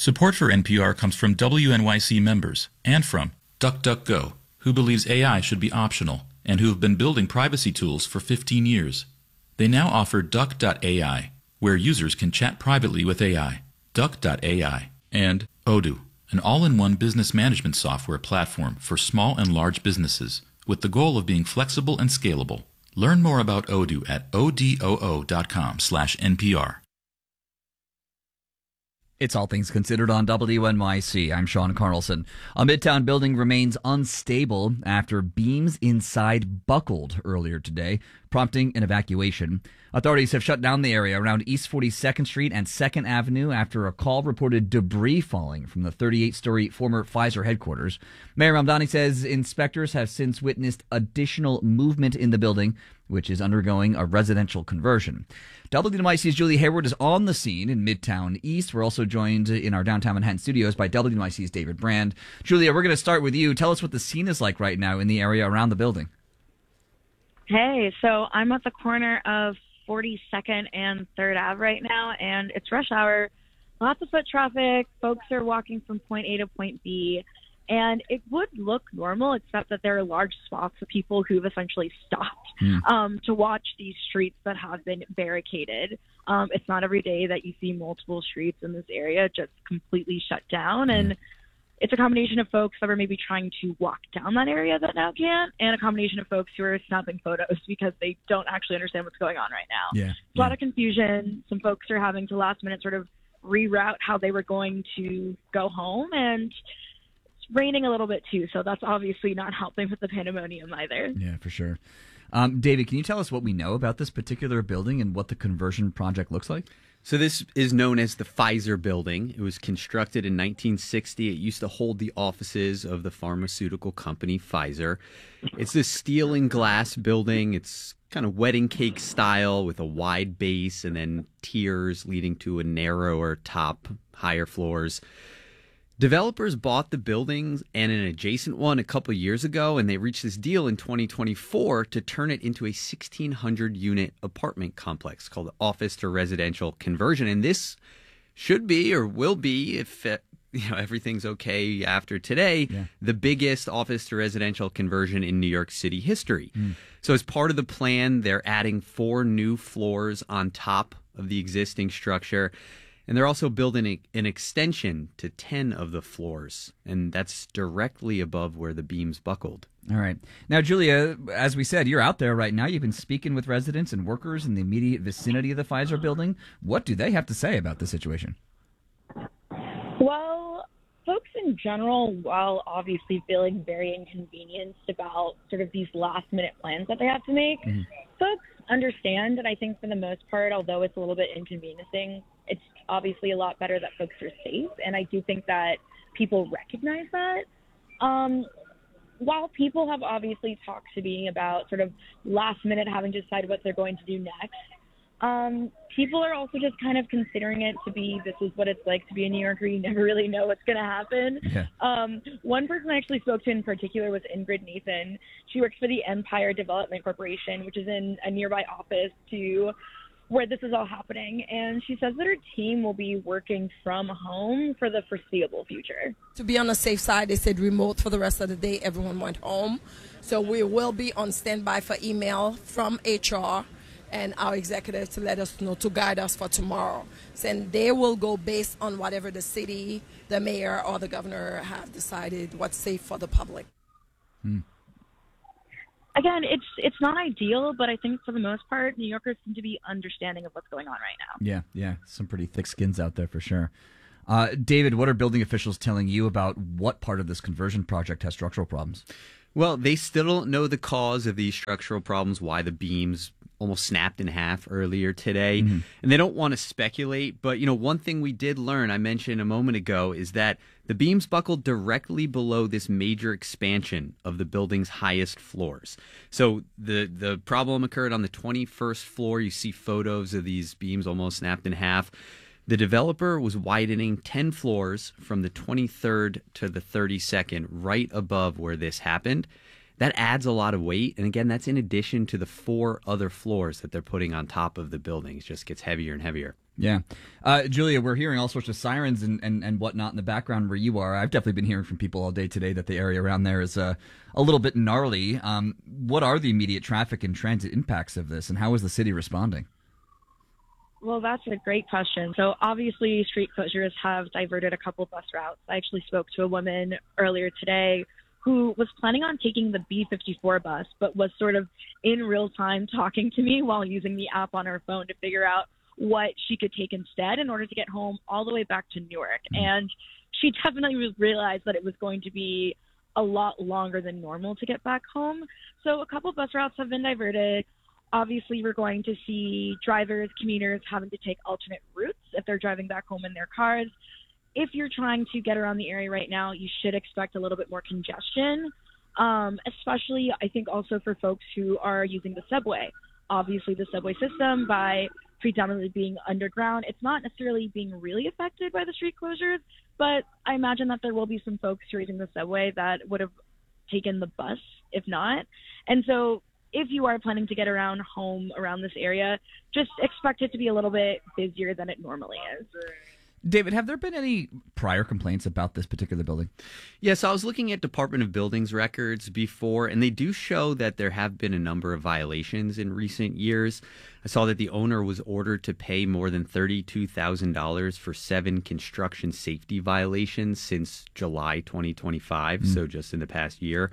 Support for NPR comes from WNYC members and from DuckDuckGo, who believes AI should be optional and who have been building privacy tools for 15 years. They now offer Duck.ai, where users can chat privately with AI. Duck.ai. And Odoo, an all-in-one business management software platform for small and large businesses with the goal of being flexible and scalable. Learn more about Odoo at odoo.com/NPR. It's All Things Considered on WNYC. I'm Sean Carlson. A Midtown building remains unstable after beams inside buckled earlier today, prompting an evacuation. Authorities have shut down the area around East 42nd Street and 2nd Avenue after a call reported debris falling from the 38-story former Pfizer headquarters. Mayor Mamdani says inspectors have since witnessed additional movement in the building, which is undergoing a residential conversion. WNYC's Julie Hayward is on the scene in Midtown East. We're also joined in our downtown Manhattan studios by WNYC's David Brand. Julia, we're going to start with you. Tell us what the scene is like right now in the area around the building. Hey, so I'm at the corner of 42nd and 3rd Ave right now, and it's rush hour. Lots of foot traffic. Folks are walking from point A to point B. And it would look normal, except that there are large swaths of people who've essentially stopped to watch these streets that have been barricaded. It's not every day that you see multiple streets in this area just completely shut down. And it's a combination of folks that are maybe trying to walk down that area that now can't, and a combination of folks who are snapping photos because they don't actually understand what's going on right now. A lot of confusion. Some folks are having to last minute sort of reroute how they were going to go home, and raining a little bit too, so that's obviously not helping with the pandemonium either. Yeah, for sure. David, can you tell us what we know about this particular building and what the conversion project looks like? So this is known as the Pfizer Building. It was constructed in 1960. It used to hold the offices of the pharmaceutical company Pfizer. It's this steel and glass building. It's kind of wedding cake style with a wide base and then tiers leading to a narrower top, higher floors. Developers bought the buildings and an adjacent one a couple years ago, and they reached this deal in 2024 to turn it into a 1,600-unit apartment complex called office to residential conversion. And this should be, or will be, if everything's okay after today, the biggest office to residential conversion in New York City history. So as part of the plan, they're adding 4 new floors on top of the existing structure. And they're also building an extension to 10 of the floors, and that's directly above where the beams buckled. All right. Now, Julia, as we said, you're out there right now. You've been speaking with residents and workers in the immediate vicinity of the Pfizer building. What do they have to say about the situation? Well, folks in general, while obviously feeling very inconvenienced about sort of these last-minute plans that they have to make, folks understand, and I think for the most part, although it's a little bit inconveniencing, it's obviously a lot better that folks are safe, and I do think that people recognize that. While people have obviously talked to me about sort of last minute having to decide what they're going to do next, people are also just kind of considering it to be, this is what it's like to be a New Yorker. You never really know what's going to happen. One person I actually spoke to in particular was Ingrid Nathan. She works for the Empire Development Corporation, which is in a nearby office to where this is all happening, and she says that her team will be working from home for the foreseeable future. To be on the safe side, they said remote for the rest of the day. Everyone went home. So we will be on standby for email from HR and our executives to let us know, to guide us for tomorrow. And they will go based on whatever the city, the mayor, or the governor have decided what's safe for the public. Again, it's not ideal, but I think for the most part, New Yorkers seem to be understanding of what's going on right now. Yeah. Some pretty thick skins out there for sure. David, what are building officials telling you about what part of this conversion project has structural problems? Well, they still don't know the cause of these structural problems, why the beams almost snapped in half earlier today. And they don't want to speculate. But, one thing we did learn, I mentioned a moment ago, is that the beams buckled directly below this major expansion of the building's highest floors. So the problem occurred on the 21st floor. You see photos of these beams almost snapped in half. The developer was widening 10 floors from the 23rd to the 32nd, right above where this happened. That adds a lot of weight. And again, that's in addition to the 4 other floors that they're putting on top of the building. It just gets heavier and heavier. Yeah. Julia, we're hearing all sorts of sirens and whatnot in the background where you are. I've definitely been hearing from people all day today that the area around there is a little bit gnarly. What are the immediate traffic and transit impacts of this, and how is the city responding? Well, that's a great question. So obviously street closures have diverted a couple bus routes. I actually spoke to a woman earlier today who was planning on taking the B54 bus, but was sort of in real time talking to me while using the app on her phone to figure out what she could take instead in order to get home all the way back to Newark. And she definitely realized that it was going to be a lot longer than normal to get back home. So a couple bus routes have been diverted. Obviously, we're going to see drivers, commuters having to take alternate routes if they're driving back home in their cars. If you're trying to get around the area right now, you should expect a little bit more congestion, especially I think also for folks who are using the subway. Obviously, the subway system, by predominantly being underground, it's not necessarily being really affected by the street closures, but I imagine that there will be some folks who are using the subway that would have taken the bus if not. And so if you are planning to get around home around this area, just expect it to be a little bit busier than it normally is. David, have there been any prior complaints about this particular building? Yes, I was looking at Department of Buildings records before, and they do show that there have been a number of violations in recent years. I saw that the owner was ordered to pay more than $32,000 for 7 construction safety violations since July 2025, so just in the past year.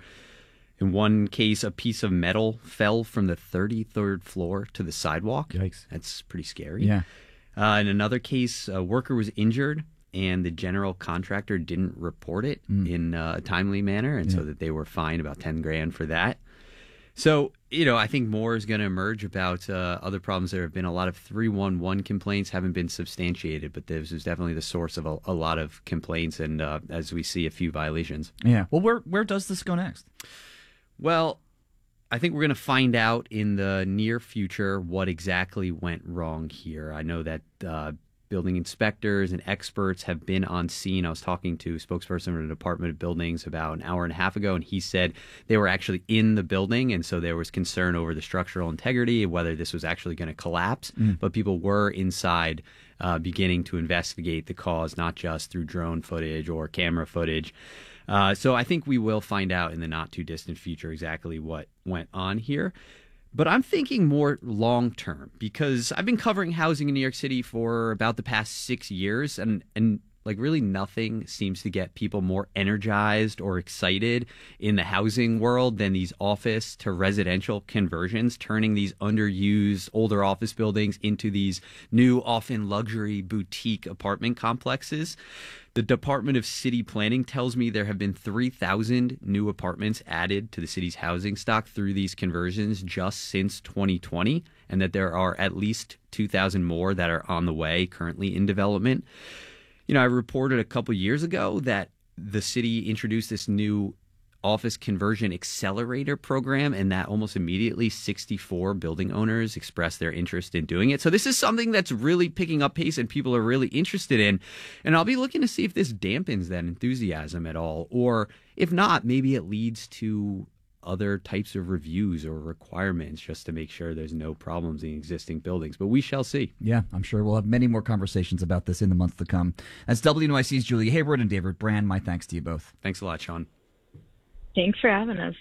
In one case, a piece of metal fell from the 33rd floor to the sidewalk. Yikes. That's pretty scary. Yeah. In another case, a worker was injured and the general contractor didn't report it in a timely manner, and so that they were fined about $10,000 for that. So, I think more is going to emerge about other problems. There have been a lot of 311 complaints, haven't been substantiated, but this is definitely the source of a lot of complaints, and as we see, a few violations. Yeah. Well, where does this go next? Well, I think we're going to find out in the near future what exactly went wrong here. I know that building inspectors and experts have been on scene. I was talking to a spokesperson from the Department of Buildings about an hour and a half ago, and he said they were actually in the building, and so there was concern over the structural integrity, whether this was actually going to collapse. But people were inside beginning to investigate the cause, not just through drone footage or camera footage. So I think we will find out in the not too distant future exactly what went on here. But I'm thinking more long term, because I've been covering housing in New York City for about the past 6 years, and like really nothing seems to get people more energized or excited in the housing world than these office to residential conversions, turning these underused older office buildings into these new, often luxury boutique apartment complexes. The Department of City Planning tells me there have been 3,000 new apartments added to the city's housing stock through these conversions just since 2020, and that there are at least 2,000 more that are on the way, currently in development. I reported a couple years ago that the city introduced this new office conversion accelerator program, and that almost immediately 64 building owners expressed their interest in doing it. So this is something that's really picking up pace and people are really interested in. And I'll be looking to see if this dampens that enthusiasm at all, or if not, maybe it leads to other types of reviews or requirements just to make sure there's no problems in existing buildings. But we shall see. Yeah, I'm sure we'll have many more conversations about this in the months to come. That's WNYC's Julia Hayward and David Brand. My thanks to you both. Thanks a lot, Sean. Thanks for having us.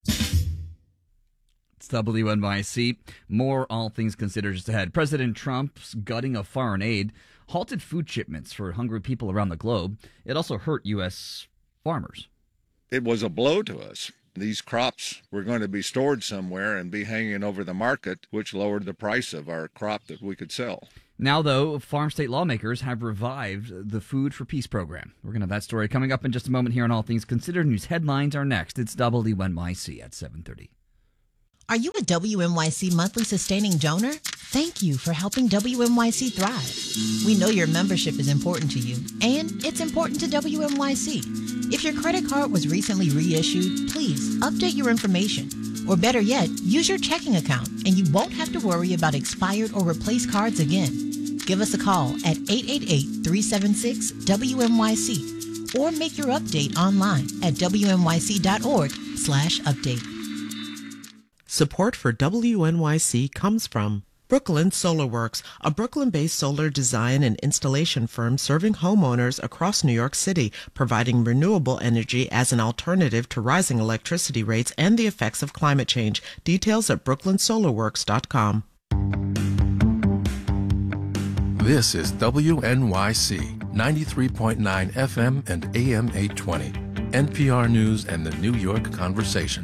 It's WNYC. More All Things Considered just ahead. President Trump's gutting of foreign aid halted food shipments for hungry people around the globe. It also hurt U.S. farmers. It was a blow to us. These crops were going to be stored somewhere and be hanging over the market, which lowered the price of our crop that we could sell. Now, though, farm state lawmakers have revived the Food for Peace program. We're going to have that story coming up in just a moment here on All Things Considered. News headlines are next. It's WNYC at 7:30. Are you a WNYC monthly sustaining donor? Thank you for helping WNYC thrive. We know your membership is important to you, and it's important to WNYC. If your credit card was recently reissued, please update your information. Or better yet, use your checking account, and you won't have to worry about expired or replaced cards again. Give us a call at 888-376-WNYC or make your update online at WNYC.org/update. Support for WNYC comes from Brooklyn Solar Works, a Brooklyn-based solar design and installation firm serving homeowners across New York City, providing renewable energy as an alternative to rising electricity rates and the effects of climate change. Details at brooklynsolarworks.com. This is WNYC 93.9 FM and AM 820, NPR News and the New York Conversation.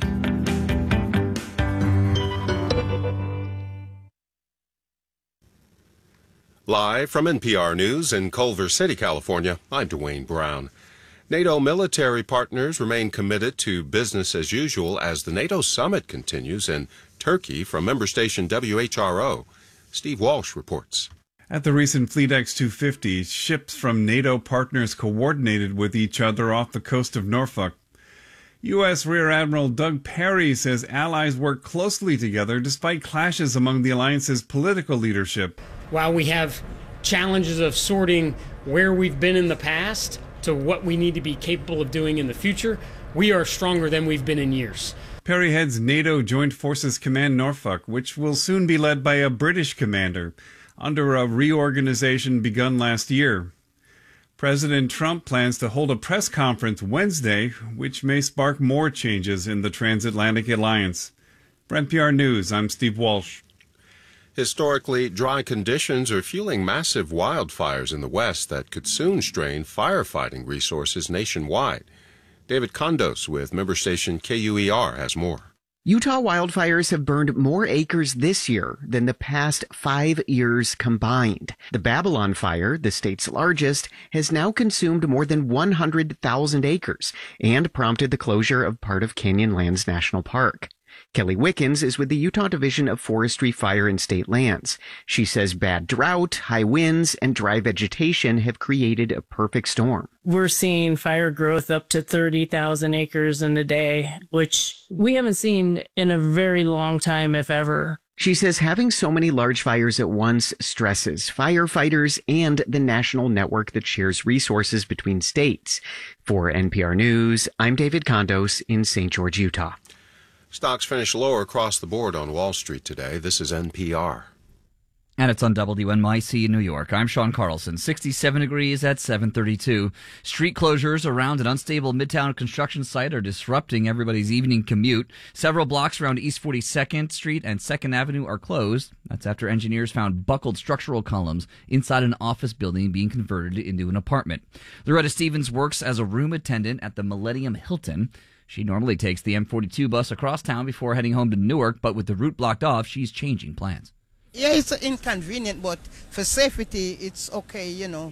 Live from NPR News in Culver City, California, I'm Dwayne Brown. NATO military partners remain committed to business as usual as the NATO summit continues in Turkey. From member station WHRO, Steve Walsh reports. At the recent Fleet X-250, ships from NATO partners coordinated with each other off the coast of Norfolk. U.S. Rear Admiral Doug Perry says allies work closely together despite clashes among the alliance's political leadership. While we have challenges of sorting where we've been in the past to what we need to be capable of doing in the future, we are stronger than we've been in years. Perry heads NATO Joint Forces Command Norfolk, which will soon be led by a British commander, under a reorganization begun last year. President Trump plans to hold a press conference Wednesday, which may spark more changes in the transatlantic alliance. For NPR News, I'm Steve Walsh. Historically dry conditions are fueling massive wildfires in the West that could soon strain firefighting resources nationwide. David Condos with member station KUER has more. Utah wildfires have burned more acres this year than the past 5 years combined. The Babylon fire, the state's largest, has now consumed more than 100,000 acres and prompted the closure of part of Canyonlands National Park. Kelly Wickens is with the Utah Division of Forestry, Fire, and State Lands. She says bad drought, high winds, and dry vegetation have created a perfect storm. We're seeing fire growth up to 30,000 acres in a day, which we haven't seen in a very long time, if ever. She says having so many large fires at once stresses firefighters and the national network that shares resources between states. For NPR News, I'm David Condos in St. George, Utah. Stocks finished lower across the board on Wall Street today. This is NPR. And it's on WNYC in New York. I'm Sean Carlson. 67 degrees at 7:32. Street closures around an unstable Midtown construction site are disrupting everybody's evening commute. Several blocks around East 42nd Street and 2nd Avenue are closed. That's after engineers found buckled structural columns inside an office building being converted into an apartment. Loretta Stevens works as a room attendant at the Millennium Hilton. She normally takes the M42 bus across town before heading home to Newark, but with the route blocked off, she's changing plans. Yeah, it's inconvenient, but for safety, it's okay, you know.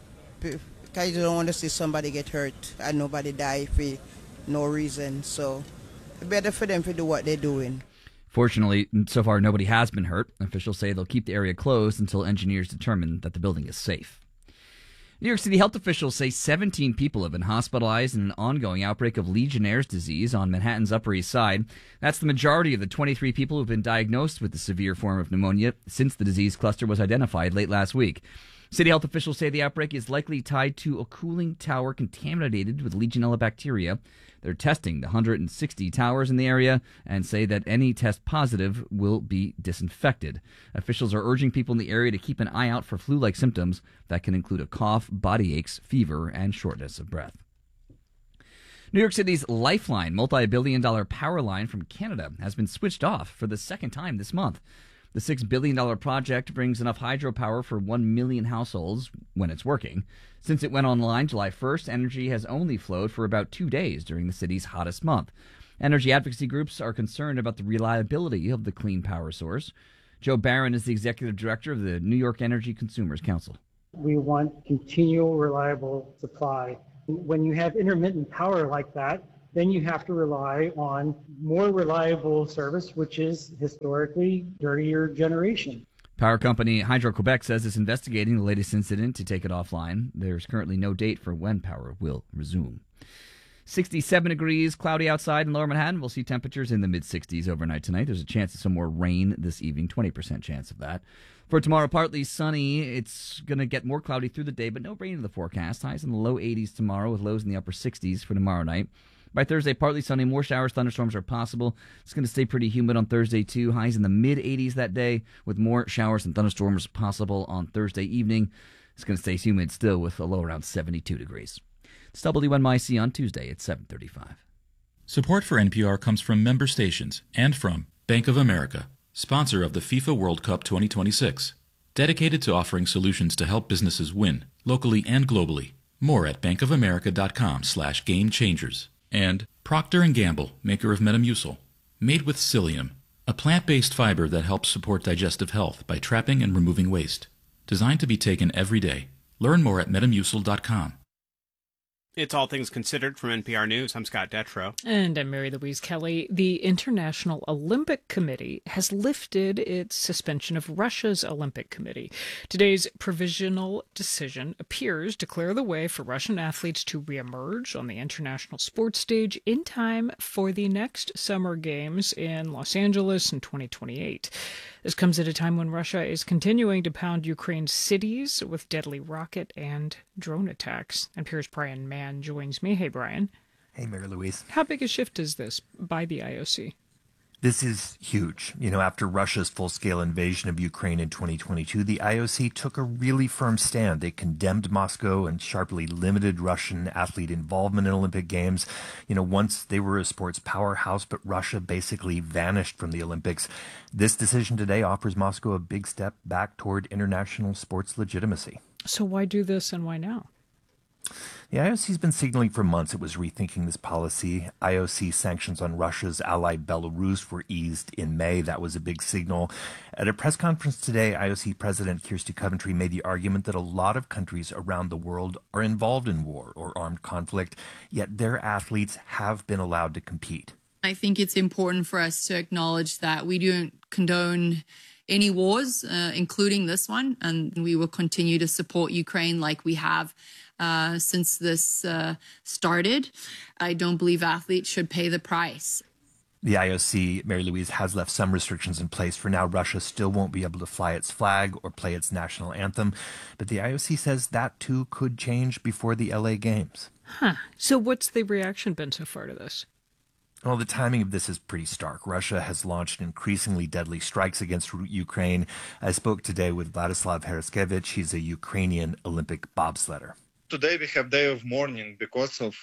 Because you don't want to see somebody get hurt and nobody die for no reason. So it's better for them to do what they're doing. Fortunately, so far, nobody has been hurt. Officials say they'll keep the area closed until engineers determine that the building is safe. New York City health officials say 17 people have been hospitalized in an ongoing outbreak of Legionnaire's disease on Manhattan's Upper East Side. That's the majority of the 23 people who've been diagnosed with the severe form of pneumonia since the disease cluster was identified late last week. City health officials say the outbreak is likely tied to a cooling tower contaminated with Legionella bacteria. They're testing the 160 towers in the area and say that any test positive will be disinfected. Officials are urging people in the area to keep an eye out for flu-like symptoms that can include a cough, body aches, fever, and shortness of breath. New York City's Lifeline multi-billion-dollar power line from Canada has been switched off for the second time this month. The $6 billion project brings enough hydropower for 1 million households when it's working. Since it went online July 1st, energy has only flowed for about 2 days during the city's hottest month. Energy advocacy groups are concerned about the reliability of the clean power source. Joe Barron is the executive director of the New York Energy Consumers Council. We want continual, reliable supply. When you have intermittent power like that, then you have to rely on more reliable service, which is historically dirtier generation. Power company Hydro-Quebec says it's investigating the latest incident to take it offline. There's currently no date for when power will resume. 67 degrees, cloudy outside in Lower Manhattan. We'll see temperatures in the mid-60s overnight tonight. There's a chance of some more rain this evening, 20% chance of that. For tomorrow, partly sunny. It's going to get more cloudy through the day, but no rain in the forecast. Highs in the low 80s tomorrow with lows in the upper 60s for tomorrow night. By Thursday, partly sunny. More showers, thunderstorms are possible. It's going to stay pretty humid on Thursday, too. Highs in the mid-80s that day, with more showers and thunderstorms possible on Thursday evening. It's going to stay humid still, with a low around 72 degrees. It's WNYC on Tuesday at 7:35. Support for NPR comes from member stations and from Bank of America, sponsor of the FIFA World Cup 2026. Dedicated to offering solutions to help businesses win, locally and globally. More at bankofamerica.com/gamechangers. And Procter & Gamble, maker of Metamucil. Made with psyllium, a plant-based fiber that helps support digestive health by trapping and removing waste. Designed to be taken every day. Learn more at metamucil.com. It's All Things Considered from NPR News. I'm Scott Detrow. And I'm Mary Louise Kelly. The International Olympic Committee has lifted its suspension of Russia's Olympic Committee. Today's provisional decision appears to clear the way for Russian athletes to reemerge on the international sports stage in time for the next Summer Games in Los Angeles in 2028. This comes at a time when Russia is continuing to pound Ukraine's cities with deadly rocket and drone attacks. NPR's Brian Mann joins me. Hey, Brian. Hey, Mary Louise. How big a shift is this by the IOC? This is huge. After Russia's full-scale invasion of Ukraine in 2022, the IOC took a really firm stand. They condemned Moscow and sharply limited Russian athlete involvement in Olympic Games. Once they were a sports powerhouse, but Russia basically vanished from the Olympics. This decision today offers Moscow a big step back toward international sports legitimacy. So why do this and why now? The IOC has been signaling for months it was rethinking this policy. IOC sanctions on Russia's ally Belarus were eased in May. That was a big signal. At a press conference today, IOC President Kirsty Coventry made the argument that a lot of countries around the world are involved in war or armed conflict, yet their athletes have been allowed to compete. I think it's important for us to acknowledge that we don't condone any wars, including this one, and we will continue to support Ukraine like we have since this started. I don't believe athletes should pay the price. The IOC, Mary Louise, has left some restrictions in place. For now, Russia still won't be able to fly its flag or play its national anthem, but the IOC says that too could change before the LA Games. So what's the reaction been so far to this? Well, the timing of this is pretty stark. Russia has launched increasingly deadly strikes against Ukraine. I spoke today with Vladislav Heraskevich. He's a Ukrainian Olympic bobsledder. Today we have day of mourning because of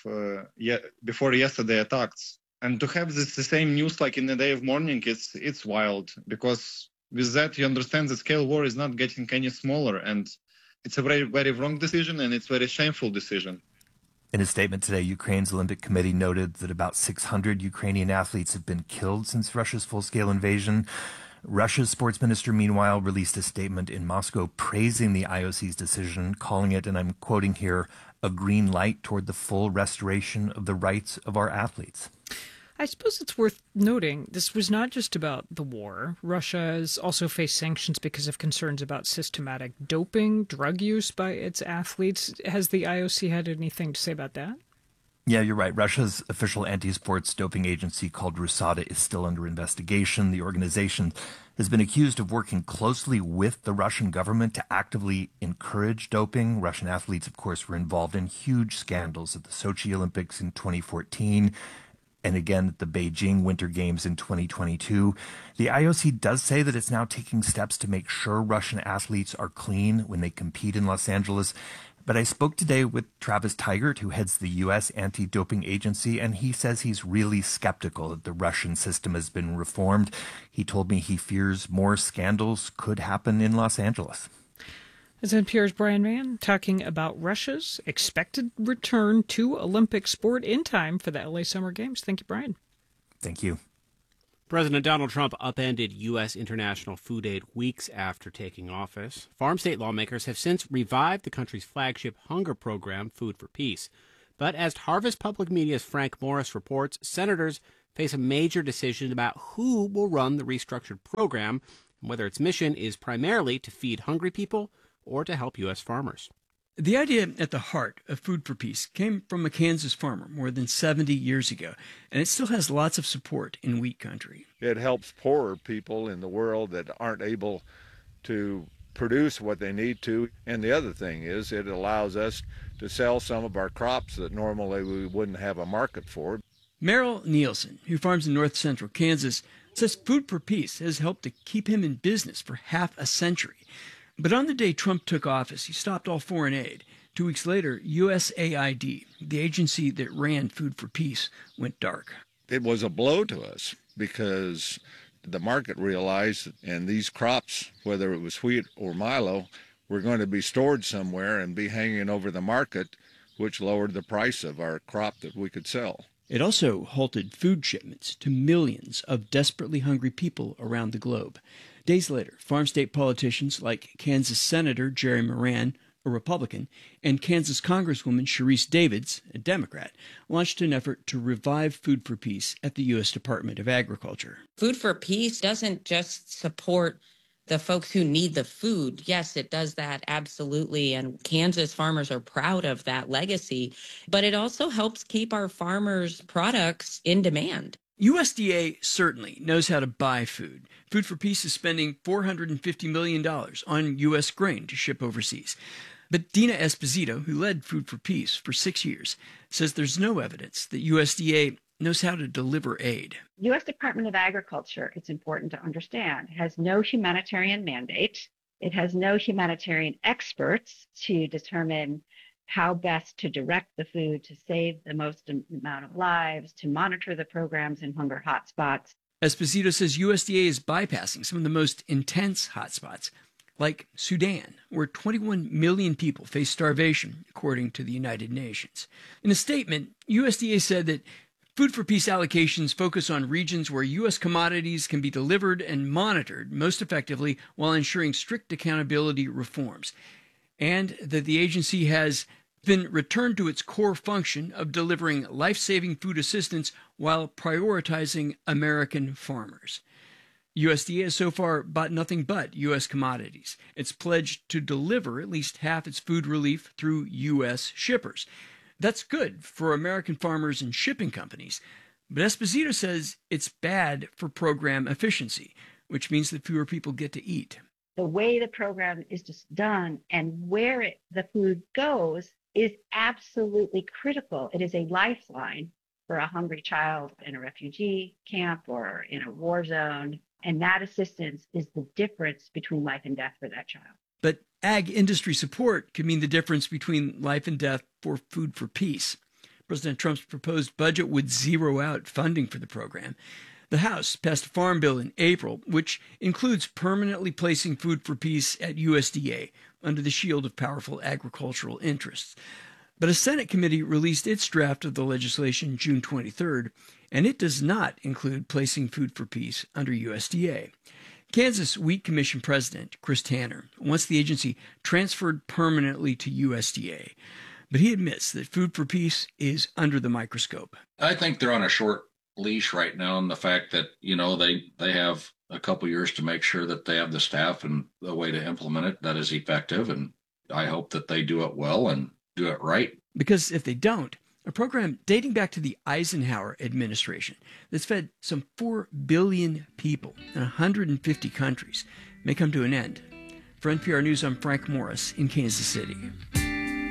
before yesterday attacks. And to have the same news like in the day of mourning, it's wild. Because with that, you understand the scale war is not getting any smaller. And it's a very, very wrong decision, and it's a very shameful decision. In a statement today, Ukraine's Olympic Committee noted that about 600 Ukrainian athletes have been killed since Russia's full-scale invasion. Russia's sports minister, meanwhile, released a statement in Moscow praising the IOC's decision, calling it, and I'm quoting here, a green light toward the full restoration of the rights of our athletes. I suppose it's worth noting this was not just about the war. Russia has also faced sanctions because of concerns about systematic doping, drug use by its athletes. Has the IOC had anything to say about that? Yeah, you're right. Russia's official anti-sports doping agency called RUSADA is still under investigation. The organization has been accused of working closely with the Russian government to actively encourage doping. Russian athletes, of course, were involved in huge scandals at the Sochi Olympics in 2014 and again at the Beijing Winter Games in 2022. The IOC does say that it's now taking steps to make sure Russian athletes are clean when they compete in Los Angeles. But I spoke today with Travis Tigert, who heads the U.S. anti-doping agency, and he says he's really skeptical that the Russian system has been reformed. He told me he fears more scandals could happen in Los Angeles. As NPR's Brian Mann talking about Russia's expected return to Olympic sport in time for the LA Summer Games. Thank you, Brian. Thank you. President Donald Trump upended U.S. international food aid weeks after taking office. Farm state lawmakers have since revived the country's flagship hunger program, Food for Peace. But as Harvest Public Media's Frank Morris reports, senators face a major decision about who will run the restructured program and whether its mission is primarily to feed hungry people or to help U.S. farmers. The idea at the heart of Food for Peace came from a Kansas farmer more than 70 years ago, and it still has lots of support in wheat country. It helps poorer people in the world that aren't able to produce what they need to. And the other thing is it allows us to sell some of our crops that normally we wouldn't have a market for. Merrill Nielsen, who farms in north central Kansas, says Food for Peace has helped to keep him in business for half a century. But on the day Trump took office, he stopped all foreign aid. 2 weeks later, USAID, the agency that ran Food for Peace, went dark. It was a blow to us because the market realized, and these crops, whether it was wheat or milo, were going to be stored somewhere and be hanging over the market, which lowered the price of our crop that we could sell. It also halted food shipments to millions of desperately hungry people around the globe. Days later, farm state politicians like Kansas Senator Jerry Moran, a Republican, and Kansas Congresswoman Sharice Davids, a Democrat, launched an effort to revive Food for Peace at the U.S. Department of Agriculture. Food for Peace doesn't just support the folks who need the food. Yes, it does that, absolutely. And Kansas farmers are proud of that legacy. But it also helps keep our farmers' products in demand. USDA certainly knows how to buy food. Food for Peace is spending $450 million on U.S. grain to ship overseas. But Dina Esposito, who led Food for Peace for 6 years, says there's no evidence that USDA knows how to deliver aid. U.S. Department of Agriculture, it's important to understand, has no humanitarian mandate. It has no humanitarian experts to determine how best to direct the food to save the most amount of lives, to monitor the programs in hunger hotspots. Esposito says USDA is bypassing some of the most intense hotspots, like Sudan, where 21 million people face starvation, according to the United Nations. In a statement, USDA said that Food for Peace allocations focus on regions where U.S. commodities can be delivered and monitored most effectively while ensuring strict accountability reforms, and that the agency has been returned to its core function of delivering life-saving food assistance while prioritizing American farmers. USDA has so far bought nothing but U.S. commodities. It's pledged to deliver at least half its food relief through U.S. shippers. That's good for American farmers and shipping companies, but Esposito says it's bad for program efficiency, which means that fewer people get to eat. The way the program is just done and where the food goes is absolutely critical. It is a lifeline for a hungry child in a refugee camp or in a war zone, and that assistance is the difference between life and death for that child. But ag industry support could mean the difference between life and death for Food for Peace. President Trump's proposed budget would zero out funding for the program. The House passed a farm bill in April, which includes permanently placing Food for Peace at USDA under the shield of powerful agricultural interests. But a Senate committee released its draft of the legislation June 23rd, and it does not include placing Food for Peace under USDA. Kansas Wheat Commission President Chris Tanner wants the agency transferred permanently to USDA, but he admits that Food for Peace is under the microscope. I think they're on a short leash right now in the fact that, they have a couple years to make sure that they have the staff and the way to implement it that is effective, and I hope that they do it well and do it right. Because if they don't, a program dating back to the Eisenhower administration that's fed some 4 billion people in 150 countries may come to an end. For NPR News, I'm Frank Morris in Kansas City.